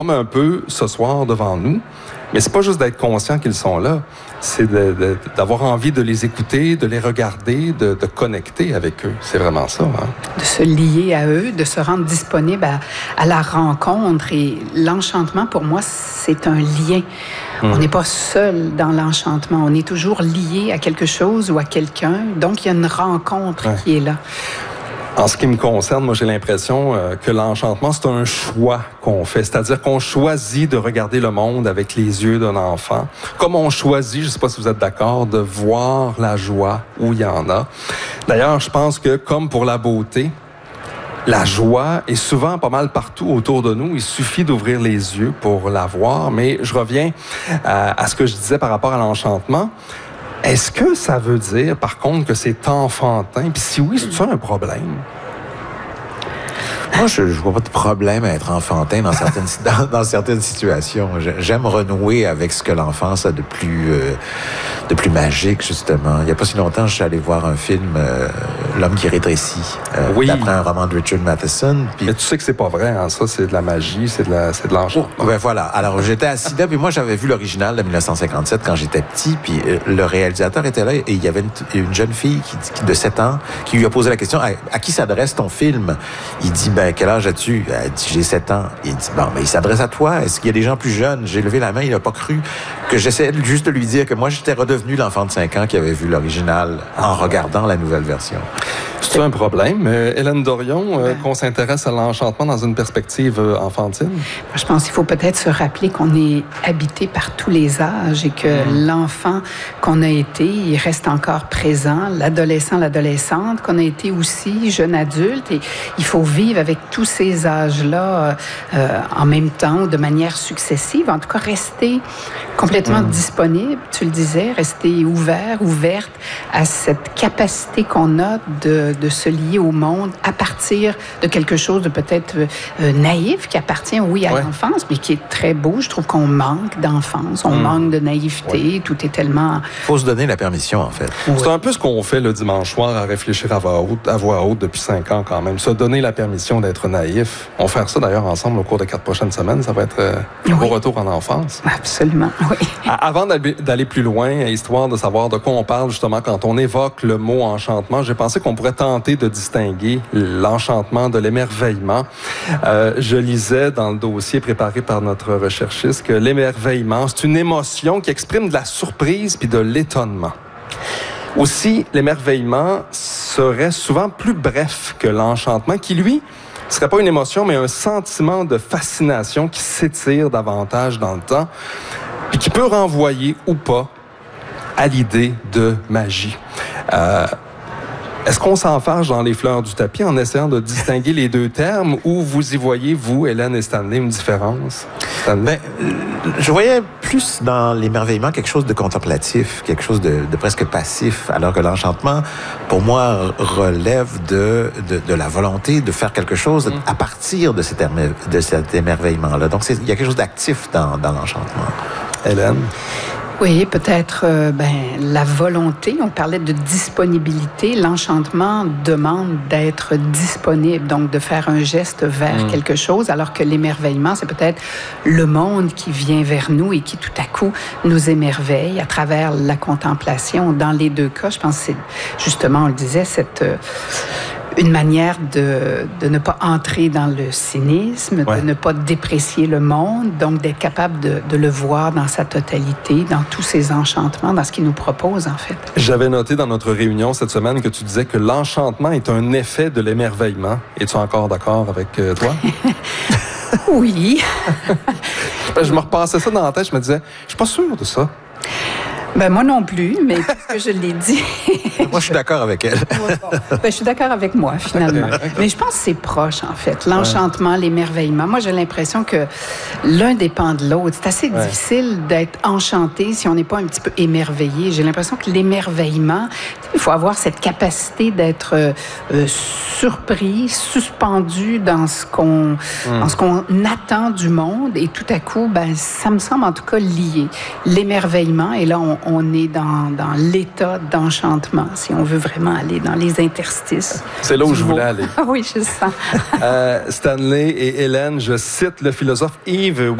un peu ce soir devant nous. Mais c'est pas juste d'être conscient qu'ils sont là, c'est d'avoir envie de les écouter, de les regarder, de connecter avec eux. C'est vraiment ça. Hein? De se lier à eux, de se rendre disponible à la rencontre. Et l'enchantement, pour moi, c'est un lien. On n'est pas seul dans l'enchantement. On est toujours lié à quelque chose ou à quelqu'un. Donc, il y a une rencontre qui est là. En ce qui me concerne, moi, j'ai l'impression que l'enchantement, c'est un choix qu'on fait. C'est-à-dire qu'on choisit de regarder le monde avec les yeux d'un enfant. Comme on choisit, je ne sais pas si vous êtes d'accord, de voir la joie où il y en a. D'ailleurs, je pense que, comme pour la beauté, la joie est souvent pas mal partout autour de nous. Il suffit d'ouvrir les yeux pour la voir. Mais je reviens à ce que je disais par rapport à l'enchantement. Est-ce que ça veut dire, par contre, que c'est enfantin? Puis si oui, c'est un problème? Moi, je vois pas de problème à être enfantin dans certaines situations. J'aime renouer avec ce que l'enfance a de plus magique, justement. Il y a pas si longtemps, je suis allé voir un film, L'homme qui rétrécit, d'après un roman de Richard Matheson. Puis... Mais tu sais que c'est pas vrai, hein? Ça, c'est de la magie, c'est de l'enchantement. Ben voilà. Alors, j'étais assis là, puis moi, j'avais vu l'original de 1957 quand j'étais petit, puis le réalisateur était là, et il y avait une jeune fille de 7 ans qui lui a posé la question, à qui s'adresse ton film? Il dit, quel âge as-tu? Elle dit, j'ai 7 ans. Il dit, il s'adresse à toi. Est-ce qu'il y a des gens plus jeunes? J'ai levé la main, il n'a pas cru que j'essayais juste de lui dire que moi, j'étais redevenu l'enfant de 5 ans qui avait vu l'original en regardant la nouvelle version. C'est un problème. Hélène Dorion, qu'on s'intéresse à l'enchantement dans une perspective enfantine? Je pense qu'il faut peut-être se rappeler qu'on est habité par tous les âges et que l'enfant qu'on a été, il reste encore présent. L'adolescent, l'adolescente, qu'on a été aussi jeune adulte. Et il faut vivre avec tous ces âges-là en même temps, de manière successive. En tout cas, rester complètement disponible, tu le disais, rester ouverte à cette capacité qu'on a de se lier au monde à partir de quelque chose de peut-être naïf, qui appartient, oui, à l'enfance, mais qui est très beau. Je trouve qu'on manque d'enfance, on manque de naïveté, tout est tellement... Faut se donner la permission, en fait. C'est un peu ce qu'on fait le dimanche soir à réfléchir à voix haute depuis 5 ans quand même. Se donner la permission d'être naïf. On va faire ça d'ailleurs ensemble au cours des 4 prochaines semaines. Ça va être un beau retour en enfance. Absolument, oui. Avant d'aller plus loin, histoire de savoir de quoi on parle justement quand on évoque le mot enchantement, j'ai pensé qu'on pourrait tenter de distinguer l'enchantement de l'émerveillement. Je lisais dans le dossier préparé par notre recherchiste que l'émerveillement, c'est une émotion qui exprime de la surprise puis de l'étonnement. Aussi, l'émerveillement serait souvent plus bref que l'enchantement, qui, lui, ne serait pas une émotion, mais un sentiment de fascination qui s'étire davantage dans le temps, puis qui peut renvoyer ou pas à l'idée de magie. Est-ce qu'on s'enfarge dans les fleurs du tapis en essayant de distinguer les deux termes, ou vous y voyez, vous, Hélène et Stanley, une différence? Je voyais plus dans l'émerveillement quelque chose de contemplatif, quelque chose de presque passif, alors que l'enchantement, pour moi, relève de la volonté de faire quelque chose à partir de cet émerveillement-là. Donc, il y a quelque chose d'actif dans l'enchantement. Hélène? Oui, peut-être la volonté. On parlait de disponibilité. L'enchantement demande d'être disponible, donc de faire un geste vers quelque chose, alors que l'émerveillement, c'est peut-être le monde qui vient vers nous et qui tout à coup nous émerveille à travers la contemplation. Dans les deux cas, je pense que c'est justement, on le disait, une manière de ne pas entrer dans le cynisme, de ne pas déprécier le monde, donc d'être capable de le voir dans sa totalité, dans tous ses enchantements, dans ce qu'il nous propose, en fait. J'avais noté dans notre réunion cette semaine que tu disais que l'enchantement est un effet de l'émerveillement. Es-tu encore d'accord avec toi? Oui. Je me repassais ça dans la tête, je me disais, je suis pas sûr de ça. Moi non plus, mais puisque je l'ai dit... Moi, je suis d'accord avec elle. Je suis d'accord avec moi, finalement. Mais je pense que c'est proche, en fait. L'enchantement, l'émerveillement. Moi, j'ai l'impression que l'un dépend de l'autre. C'est assez difficile d'être enchanté si on n'est pas un petit peu émerveillé. J'ai l'impression que l'émerveillement, il faut avoir cette capacité d'être surpris, suspendu dans ce qu'on attend du monde. Et tout à coup, ça me semble en tout cas lié. L'émerveillement, et là, on est dans l'état d'enchantement, si on veut vraiment aller dans les interstices. C'est là où je voulais aller. Ah oui, je sens. Stanley et Hélène, je cite le philosophe Yves